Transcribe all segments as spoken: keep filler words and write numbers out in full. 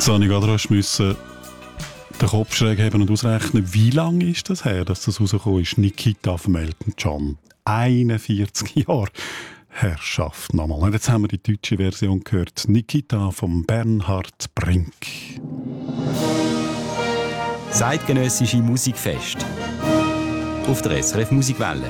Jetzt habe ich gerade rasch müssen den Kopf schräg haben und ausrechnen, wie lange ist das her, dass das rausgekommen ist? Nikita von Elton John. einundvierzig Jahre Herrschaft nochmal. Und jetzt haben wir die deutsche Version gehört. Nikita von Bernhard Brink. Zeitgenössische Musikfest auf der S R F Musikwelle.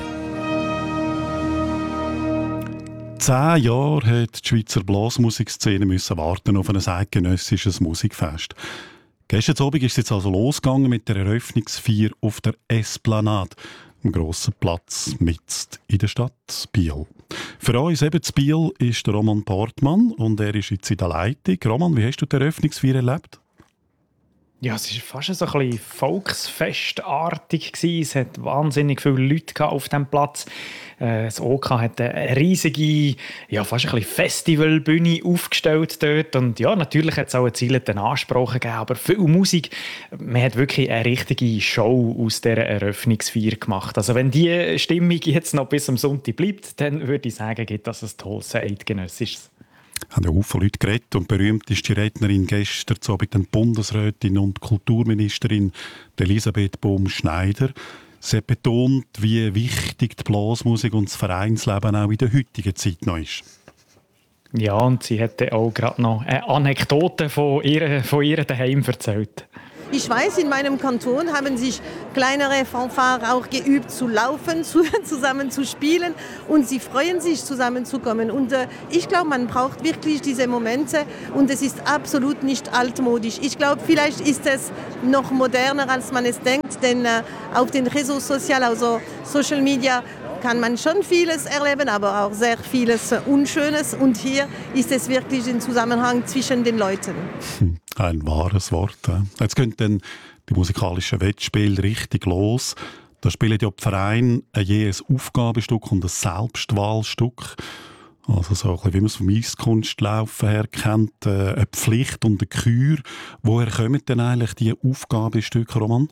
Zehn Jahre hat die Schweizer Blasmusikszene müssen warten auf ein zeitgenössisches Musikfest. Gestern Abend ist es jetzt also losgegangen mit der Eröffnungsfeier auf der Esplanade, am grossen Platz mitten in der Stadt Biel. Für uns eben zu Biel ist der Roman Portmann und er ist jetzt in der Leitung. Roman, wie hast du die Eröffnungsfeier erlebt? Ja, es war fast so ein bisschen volksfestartig. Es hat wahnsinnig viele Leute auf diesem Platz. Das OK hat eine riesige, ja, fast ein bisschen Festivalbühne aufgestellt dort. Und ja, natürlich hat es auch einen zielenden Anspruch gegeben, aber viel Musik. Man hat wirklich eine richtige Show aus dieser Eröffnungsfeier gemacht. Also wenn die Stimmung jetzt noch bis am Sonntag bleibt, dann würde ich sagen, gibt das ein tolles Zeitgenössisches. Es haben ja viele Leute geredet und berühmt ist die Rednerin gestern so bei den Bundesrätin und Kulturministerin Elisabeth Bohm-Schneider. Sie hat betont, wie wichtig die Blasmusik und das Vereinsleben auch in der heutigen Zeit noch ist. Ja, und sie hat auch gerade noch eine Anekdote von ihr, von ihr daheim erzählt. Ich weiß, in meinem Kanton haben sich kleinere Fanfaren auch geübt zu laufen, zu, zusammen zu spielen und sie freuen sich, zusammenzukommen. Und äh, ich glaube, man braucht wirklich diese Momente und es ist absolut nicht altmodisch. Ich glaube, vielleicht ist es noch moderner, als man es denkt, denn äh, auf den Réseaux sociaux, also Social Media, kann man schon vieles erleben, aber auch sehr vieles Unschönes. Und hier ist es wirklich ein Zusammenhang zwischen den Leuten. Ein wahres Wort. Jetzt gehen dann die musikalischen Wettspiele richtig los. Da spielen ja die Vereine je ein Aufgabestück und ein Selbstwahlstück. Also so ein bisschen, wie man es vom Eiskunstlaufen her kennt, eine Pflicht und eine Kür. Woher kommen denn eigentlich diese Aufgabestücke, Roman?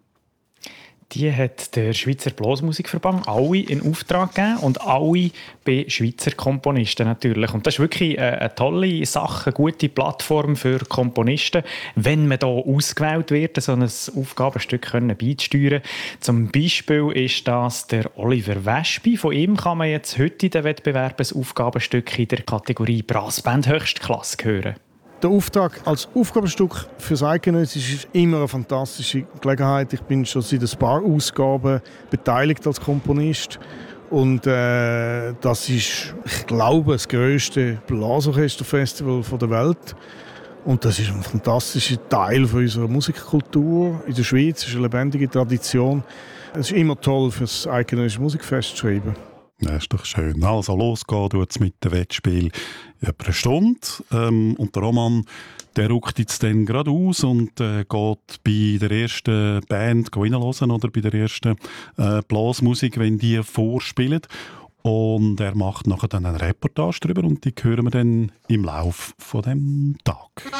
Die hat der Schweizer Blasmusikverband alle in Auftrag gegeben und alle bei Schweizer Komponisten natürlich. Und das ist wirklich eine tolle Sache, eine gute Plattform für Komponisten, wenn man hier ausgewählt wird, so ein Aufgabenstück beizusteuern. Zum Beispiel ist das der Oliver Wespi. Von ihm kann man jetzt heute in den Wettbewerb ein Aufgabenstück in der Kategorie Brassband Höchstklasse hören. Der Auftrag als Aufgabenstück für das Eidgenössische ist immer eine fantastische Gelegenheit. Ich bin schon seit ein paar Ausgaben beteiligt als Komponist. Und äh, das ist, ich glaube, das grösste Blasorchesterfestival der Welt. Und das ist ein fantastischer Teil von unserer Musikkultur in der Schweiz. Es ist eine lebendige Tradition. Es ist immer toll, für das Eidgenössische Musikfest zu schreiben. Das ist doch schön. Also losgehen tut es mit dem Wettspiel etwa eine Stunde. Ähm, und der Roman, der rückt jetzt dann gerade aus und äh, geht bei der ersten Band reinhören oder bei der ersten äh, Blasmusik, wenn die vorspielen. Und er macht nachher dann eine Reportage darüber und die hören wir dann im Laufe von dem Tag.